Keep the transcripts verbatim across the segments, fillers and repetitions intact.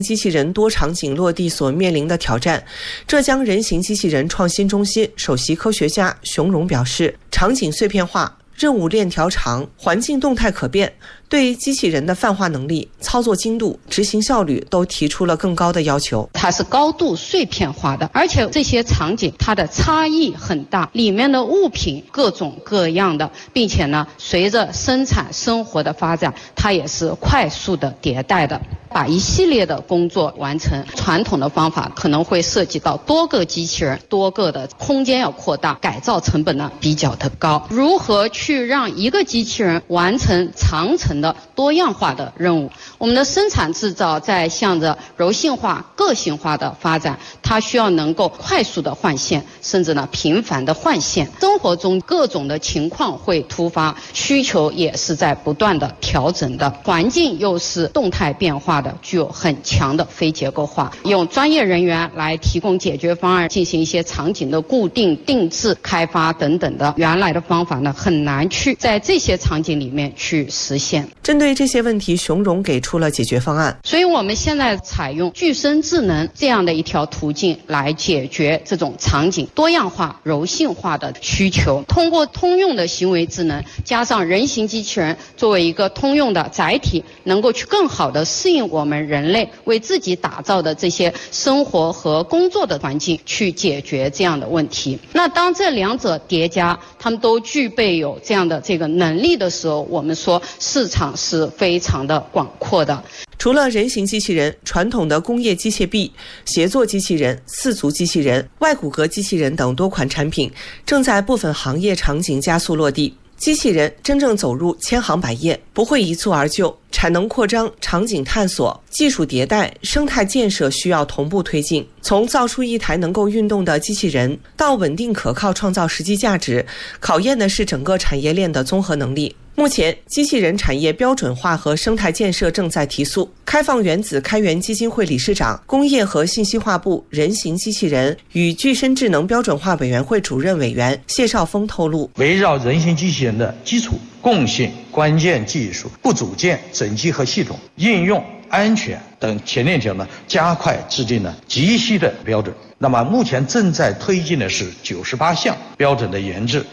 机器人多场景落地所面临的挑战。浙江人形机器人创新中心首席科学家熊荣表示，场景碎片化，任务链条长，环境动态可变，对机器人的泛化能力、操作精度、执行效率都提出了更高的要求。 它是高度碎片化的，而且这些场景它的差异很大，里面的物品各种各样的，并且呢，随着生产生活的发展，它也是快速的迭代的。把一系列的工作完成，传统的方法可能会涉及到多个机器人，多个的空间要扩大，改造成本呢比较的高。如何去让一个机器人完成长程的多样化的任务？我们的生产制造在向着柔性化、个性化的发展，它需要能够快速的换线，甚至呢频繁的换线。生活中各种的情况会突发，需求也是在不断的调整的，环境又是动态变化的，具有很强的非结构化，用专业人员来提供解决方案，进行一些场景的固定、定制、开发等等的。原来的方法呢，很难去在这些场景里面去实现。 针对这些问题，熊荣给出了解决方案。 所以我们现在采用具身智能这样的一条途径来解决这种场景多样化、柔性化的需求。通过通用的行为智能，加上人形机器人作为一个通用的载体，能够去更好的适应我们人类为自己打造的这些生活和工作的环境，去解决这样的问题。那当这两者叠加，他们都具备有这样的这个能力的时候，我们说市场是非常的广阔的。 除了人形机器人，传统的工业机械臂、协作机器人、四足机器人、外骨骼机器人等多款产品正在部分行业场景加速落地。机器人真正走入千行百业，不会一蹴而就，产能扩张、场景探索、技术迭代、生态建设需要同步推进。从造出一台能够运动的机器人到稳定可靠创造实际价值，考验的是整个产业链的综合能力。目前，机器人产业标准化和生态建设正在提速。开放原子开源基金会理事长、工业和信息化部人形机器人与具身智能标准化委员会主任委员谢少峰透露， 围绕人形机器人的基础、共性、关键技术、部组件、整机和系统、应用、安全等前链条呢，加快制定了极细的标准。那么目前正在推进的是九十八项标准的研制。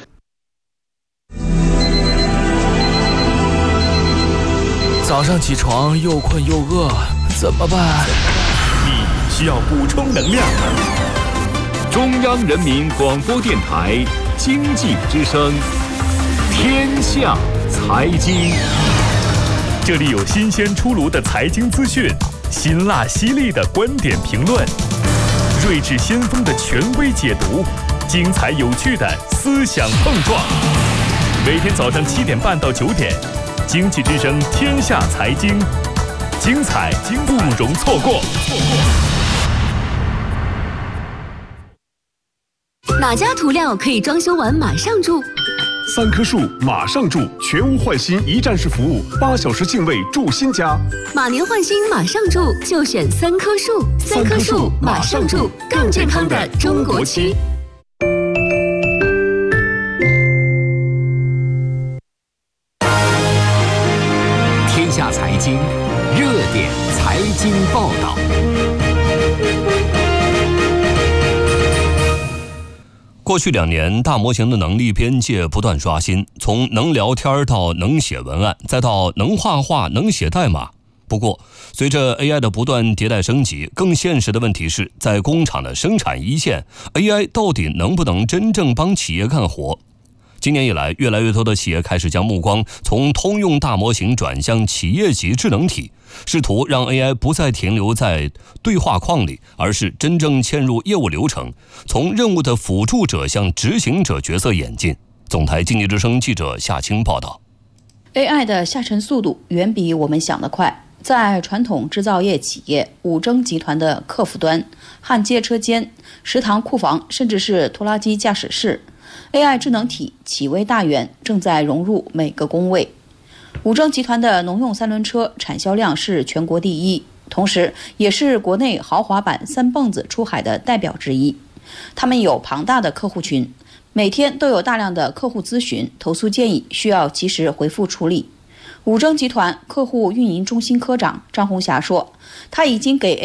早上起床又困又饿，怎么办？ 你需要补充能量。中央人民广播电台经济之声，天下财经。这里有新鲜出炉的财经资讯，辛辣犀利的观点评论，睿智先锋的权威解读，精彩有趣的思想碰撞。每天早上七点半到九点。经济之声天下财经，精彩不容错过。 哪家涂料可以装修完马上住？ 三棵树马上住，全屋换新一站式服务，八小时净位住新家。 马年换新马上住，就选三棵树。三棵树马上住，更健康的中国区。 下财经热点财经报道。 过去两年，大模型的能力边界不断刷新，从能聊天到能写文案，再到能画画、能写代码。不过，随着 A I 的不断迭代升级，更现实的问题是，在工厂的生产一线 ，A I 到底能不能真正帮企业干活？今年以来，越来越多的企业开始将目光从通用大模型转向企业级智能体，试图让 A I 不再停留在对话框里，而是真正嵌入业务流程，从任务的辅助者向执行者角色演进。总台经济之声记者夏青报道。 A I 的下沉速度远比我们想得快。在传统制造业企业，五征集团的客服端、焊接车间、食堂库房，甚至是拖拉机驾驶室，A I 智能体企微大元正在融入每个工位。五征集团的农用三轮车产销量是全国第一，同时也是国内豪华版三蹦子出海的代表之一。他们有庞大的客户群，每天都有大量的客户咨询、投诉建议需要及时回复处理。五征集团客户运营中心科长张红霞说，他已经给